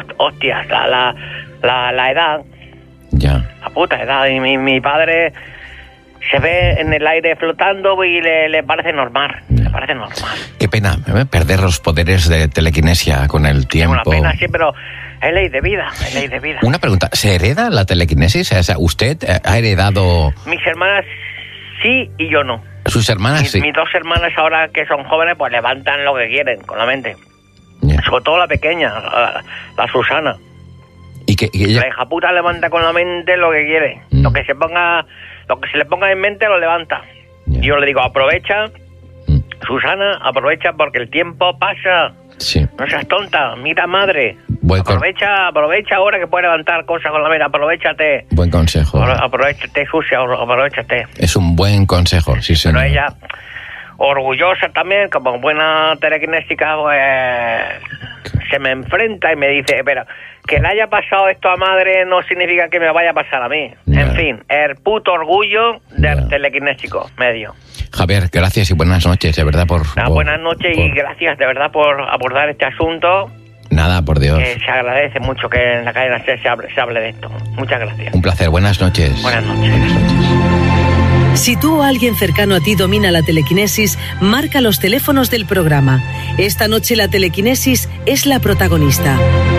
hostias, la edad. Ya. La puta edad. Y mi padre se ve en el aire flotando y le parece normal. Ya. Le parece normal. Qué pena, perder los poderes de telequinesia con el tiempo. Una pena, sí, pero es ley de vida, es ley de vida. Una pregunta, ¿se hereda la telequinesis? O sea, ¿usted ha heredado...? Mis hermanas sí y yo no. ¿Sus hermanas sí? Mis dos hermanas ahora que son jóvenes pues levantan lo que quieren con la mente. Yeah. Sobre todo la pequeña, la Susana. ¿Y que ella... La hija puta levanta con la mente lo que quiere. Lo que se le ponga en mente lo levanta. Yeah. Yo le digo, aprovecha, Susana, aprovecha porque el tiempo pasa. Sí. No seas tonta, mira madre. Buen Aprovecha ahora que puedes levantar cosas con la mente, aprovechate. Buen consejo. Aprovechate, sucia, aprovechate. Es un buen consejo, sí, señor. Pero ella, orgullosa también, como buena telequinésica, pues, se me enfrenta y me dice, espera, que le haya pasado esto a madre no significa que me vaya a pasar a mí. Ya. En fin, el puto orgullo del Ya. telequinésico medio. Javier, gracias y buenas noches, de verdad, Buenas noches y gracias de verdad por abordar este asunto. Nada, por Dios. Se agradece mucho que en la cadena se hable de esto. Muchas gracias. Un placer, buenas noches. Buenas noches. Si tú o alguien cercano a ti domina la telequinesis, marca los teléfonos del programa. Esta noche la telequinesis es la protagonista.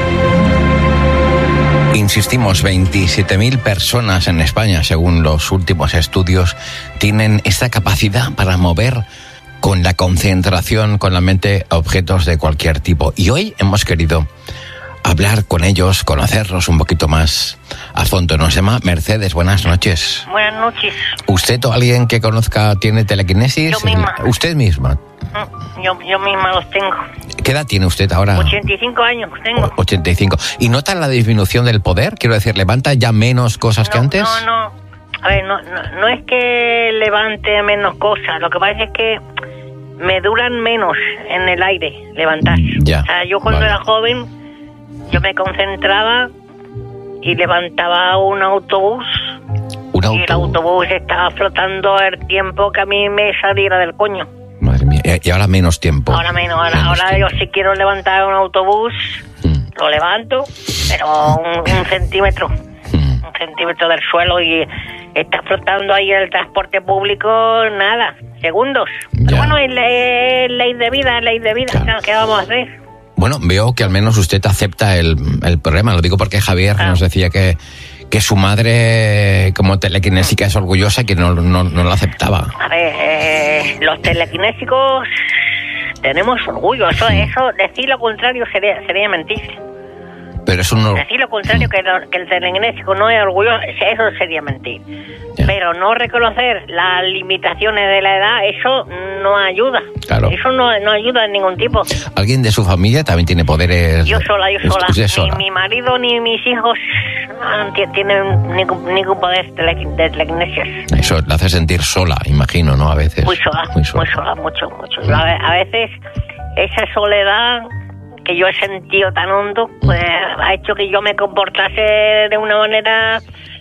Insistimos, 27.000 personas en España, según los últimos estudios, tienen esta capacidad para mover con la concentración, con la mente, objetos de cualquier tipo. Y hoy hemos querido hablar con ellos, conocerlos un poquito más a fondo. Nos llama Mercedes, buenas noches. Buenas noches. ¿Usted o alguien que conozca tiene telequinesis? Yo misma. ¿Usted misma? Yo misma los tengo. ¿Qué edad tiene usted ahora? 85 años tengo. 85. ¿Y nota la disminución del poder? Quiero decir, ¿levanta ya menos cosas que antes? No. A ver, no es que levante menos cosas. Lo que pasa es que me duran menos en el aire levantar. Ya. O sea, yo cuando era joven, yo me concentraba y levantaba un autobús. Y el autobús estaba flotando el tiempo que a mí me saliera del coño. Madre mía, y ahora menos tiempo. Ahora menos. Ahora yo si quiero levantar un autobús, lo levanto, pero un centímetro. Un centímetro del suelo y está flotando ahí el transporte público, nada, segundos. Ya. Pero bueno, es ley de vida. Claro. ¿Qué vamos a hacer? Bueno, veo que al menos usted acepta el problema. Lo digo porque Javier nos decía que su madre, como telequinésica, es orgullosa y que no lo aceptaba. A ver, los telequinésicos tenemos orgullo. Eso decir lo contrario sería mentir. Pero eso no... Decir lo contrario, que el telequinésico no es orgulloso, eso sería mentir. Ya. Pero no reconocer las limitaciones de la edad, eso no ayuda. Claro. Eso no ayuda en ningún tipo. ¿Alguien de su familia también tiene poderes? Yo sola. Usted sola. Ni mi marido ni mis hijos tienen ningún poder de telequinesia. Eso la hace sentir sola, imagino, ¿no? A veces. Muy sola, mucho. A veces esa soledad que yo he sentido tan hondo, pues ha hecho que yo me comportase de una manera...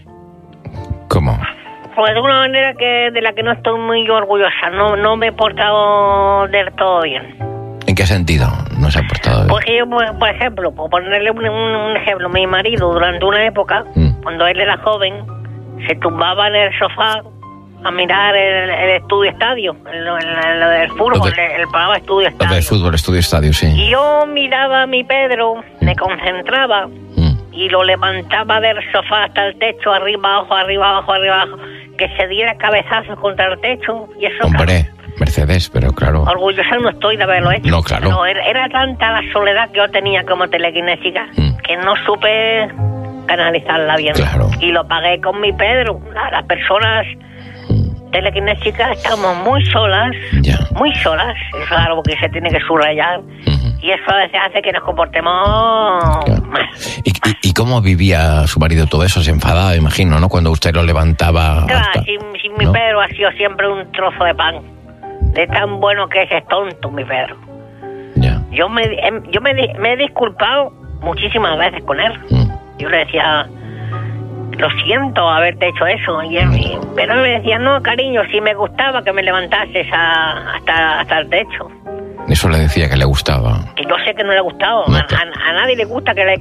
¿Cómo? Pues de una manera de la que no estoy muy orgullosa. No me he portado del todo bien. ¿En qué sentido no se ha portado bien? Porque yo, por ejemplo, por ponerle un ejemplo, mi marido durante una época, cuando él era joven, se tumbaba en el sofá a mirar el Estudio Estadio, lo del fútbol, el programa Estudio Estadio. Lo del fútbol, Estudio Estadio, sí. Y yo miraba a mi Pedro, me concentraba y lo levantaba del sofá hasta el techo, arriba, abajo, que se diera cabezazos contra el techo. Y eso, hombre, claro, Mercedes, pero claro... Orgullosa no estoy de haberlo hecho. No, claro. Pero era tanta la soledad que yo tenía como telequinésica que no supe canalizarla bien. Claro. Y lo pagué con mi Pedro. Las personas telequinésicas estamos muy solas. Eso es algo que se tiene que subrayar. Y eso a veces hace que nos comportemos mal. ¿Y cómo vivía su marido todo eso? Se enfadaba, imagino, ¿no? Cuando usted lo levantaba... Claro, si mi Pedro ha sido siempre un trozo de pan. De tan bueno que es tonto, mi Pedro. Ya. Yo me he disculpado muchísimas veces con él. Yo le decía, lo siento haberte hecho eso. Pero él me decía, no, cariño, si me gustaba que me levantases hasta el techo. Eso le decía que le gustaba. Que yo sé que no le gustaba. A nadie le gusta que